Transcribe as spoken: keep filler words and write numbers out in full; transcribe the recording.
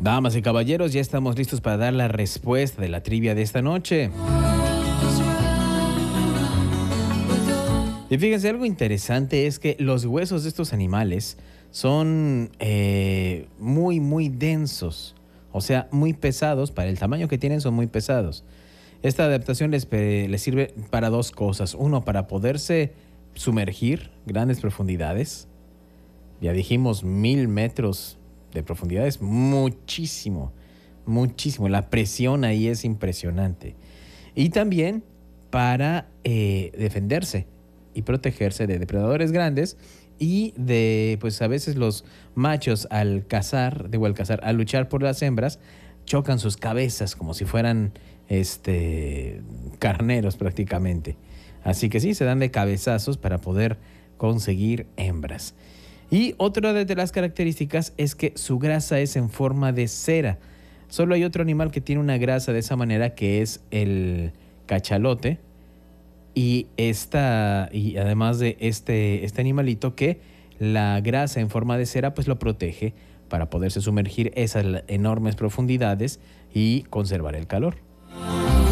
Damas y caballeros, ya estamos listos para dar la respuesta de la trivia de esta noche. Y fíjense, algo interesante es que los huesos de estos animales son eh, muy, muy densos. O sea, muy pesados. Para el tamaño que tienen, son muy pesados. Esta adaptación les, les sirve para dos cosas. Uno, para poderse sumergir grandes profundidades. Ya dijimos, mil metros de profundidad es muchísimo, muchísimo. La presión ahí es impresionante. Y también para eh, defenderse y protegerse de depredadores grandes y de, pues a veces los machos al cazar, digo al cazar, al luchar por las hembras, chocan sus cabezas como si fueran este, carneros prácticamente. Así que sí, se dan de cabezazos para poder conseguir hembras. Y otra de las características es que su grasa es en forma de cera. Solo hay otro animal que tiene una grasa de esa manera, que es el cachalote. Y, esta, y además de este, este animalito, que la grasa en forma de cera pues lo protege para poderse sumergir esas enormes profundidades y conservar el calor.